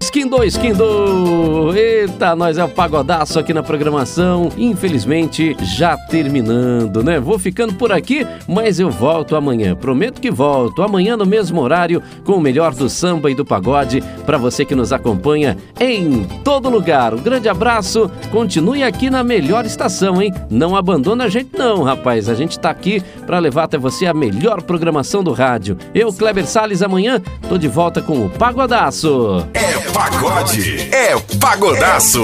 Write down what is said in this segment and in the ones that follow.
Esquindou. Eita, nós é o Pagodaço aqui na programação. Infelizmente, já terminando, né? Vou ficando por aqui, mas eu volto amanhã. Prometo que volto amanhã no mesmo horário com o melhor do samba e do pagode para você que nos acompanha em todo lugar. Um grande abraço. Continue aqui na melhor estação, hein? Não abandona a gente não, rapaz. A gente tá aqui para levar até você a melhor programação do rádio. Eu, Kleber Salles, amanhã tô de volta com o Pagodaço. É pagode, é Pagodaço.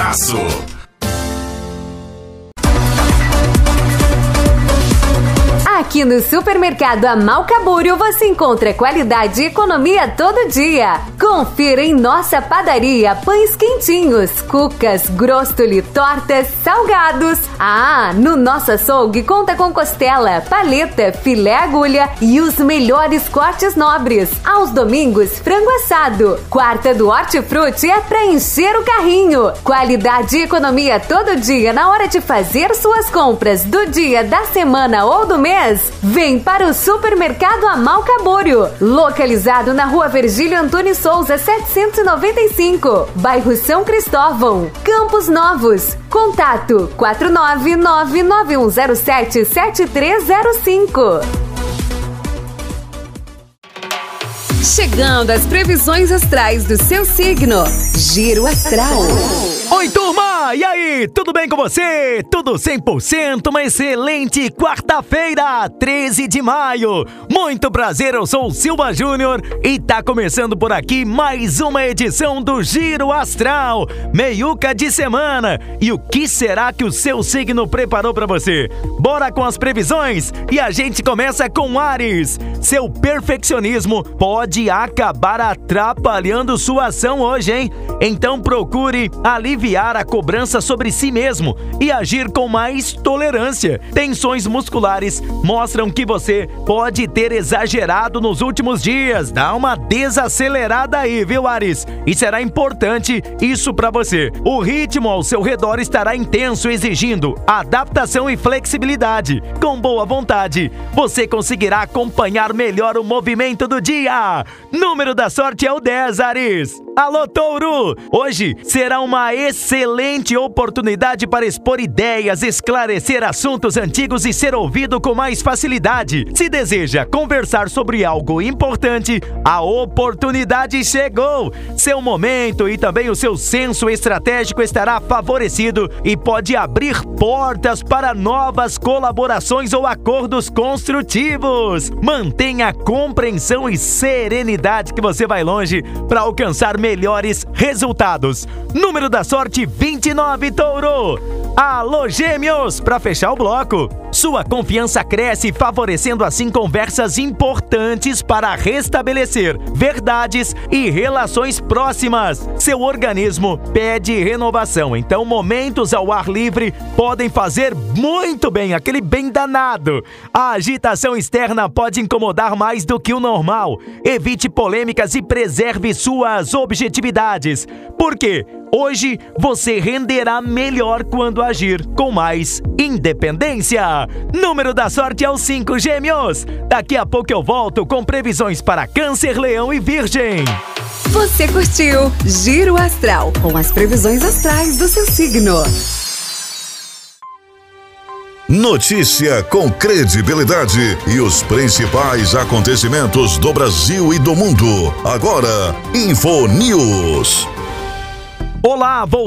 Aqui no Supermercado Amalcabúrio você encontra qualidade e economia todo dia. Confira em nossa padaria pães quentinhos, cucas, grostoli, tortas, salgados. No nosso açougue conta com costela, paleta, filé agulha e os melhores cortes nobres. Aos domingos, frango assado. Quarta do Hortifruti é pra encher o carrinho. Qualidade e economia todo dia na hora de fazer suas compras do dia, da semana ou do mês. Vem para o Supermercado Amalcabúrio, localizado na Rua Virgílio Antônio Souza, 795, bairro São Cristóvão, Campos Novos. Contato 499-9107-7305. Chegando às previsões astrais do seu signo. Giro Astral. Oi, turma! E aí, tudo bem com você? Tudo 100%? Uma excelente quarta-feira, 13 de maio. Muito prazer, eu sou o Silva Júnior e tá começando por aqui mais uma edição do Giro Astral. Meiuca de semana. E o que será que o seu signo preparou pra você? Bora com as previsões e a gente começa com Áries. Seu perfeccionismo pode acabar atrapalhando sua ação hoje, hein? Então procure aliviar a cobrança sobre si mesmo e agir com mais tolerância. Tensões musculares mostram que você pode ter exagerado nos últimos dias. Dá uma desacelerada aí, viu, Áries? E será importante isso pra você. O ritmo ao seu redor estará intenso, exigindo adaptação e flexibilidade. Com boa vontade, você conseguirá acompanhar melhor o movimento do dia. Número da sorte é o 10, Áries. Alô, Touro! Hoje será uma excelente oportunidade para expor ideias, esclarecer assuntos antigos e ser ouvido com mais facilidade. Se deseja conversar sobre algo importante, a oportunidade chegou! Seu momento e também o seu senso estratégico estará favorecido e pode abrir portas para novas colaborações ou acordos construtivos. Mantenha compreensão e serenidade que você vai longe para alcançar melhores resultados. Número da sorte 29, Touro. Alô, Gêmeos, para fechar o bloco. Sua confiança cresce, favorecendo assim conversas importantes para restabelecer verdades e relações próximas. Seu organismo pede renovação, então momentos ao ar livre podem fazer muito bem, aquele bem danado. A agitação externa pode incomodar mais do que o normal. Evite polêmicas e preserve suas objetividades. Por quê? Hoje você renderá melhor quando agir com mais independência. Número da sorte é o 5, Gêmeos. Daqui a pouco eu volto com previsões para Câncer, Leão e Virgem. Você curtiu Giro Astral, com as previsões astrais do seu signo. Notícia com credibilidade e os principais acontecimentos do Brasil e do mundo. Agora, Info News. Olá,